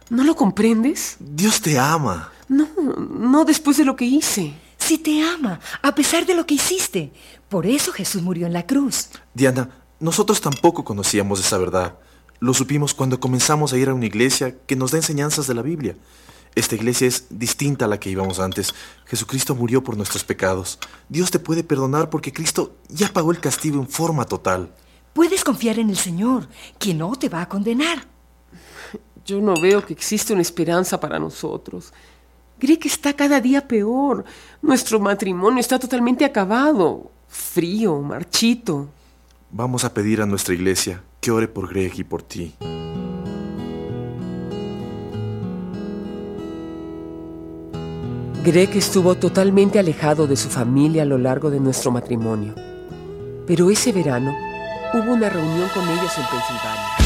¿No lo comprendes? Dios te ama. No después de lo que hice. Sí te ama, a pesar de lo que hiciste. Por eso Jesús murió en la cruz. Diana, nosotros tampoco conocíamos esa verdad. Lo supimos cuando comenzamos a ir a una iglesia que nos da enseñanzas de la Biblia. Esta iglesia es distinta a la que íbamos antes. Jesucristo murió por nuestros pecados. Dios te puede perdonar porque Cristo ya pagó el castigo en forma total. Puedes confiar en el Señor, que no te va a condenar. Yo no veo que existe una esperanza para nosotros. Cree que está cada día peor. Nuestro matrimonio está totalmente acabado. Frío, marchito. Vamos a pedir a nuestra iglesia que ore por Greg y por ti. Greg estuvo totalmente alejado de su familia a lo largo de nuestro matrimonio. Pero ese verano hubo una reunión con ellos en Pensilvania.